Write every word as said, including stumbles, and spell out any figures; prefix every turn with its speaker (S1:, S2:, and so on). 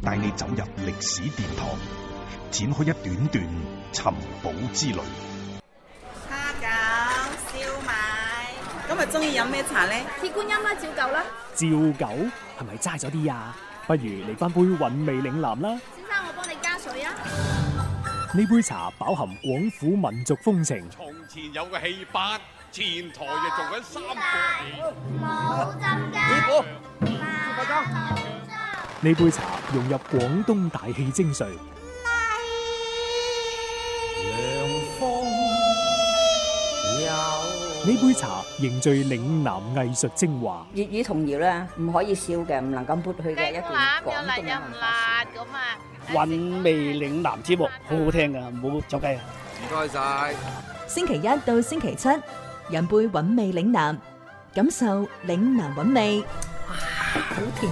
S1: 帶你走入歷史殿堂，展開一段段尋寶之旅。
S2: 蝦餃、燒賣，今日中意飲咩茶呢？
S3: 鐵觀音啦，照舊啦。
S4: 照舊係咪齋咗啲啊？不如嚟翻杯韻味嶺南啦。
S3: 先生，我幫你加水啊。
S4: 呢杯茶飽含廣府民族風情。
S5: 從前有個戲班，前台就做緊三個戲。
S3: 冇浸㗎。
S4: 呢杯茶融入廣東大氣精髓。呢杯茶凝聚嶺南藝術精華。
S6: 粵語童謠咧，唔可以笑嘅，唔能夠抹去嘅一段廣東嘅文化。
S7: 韻味嶺南節目好好聽噶，唔好走雞啊！
S5: 唔該晒。
S8: 星期一到星期七，飲杯韻味嶺南，感受嶺南韻味。哇，好甜。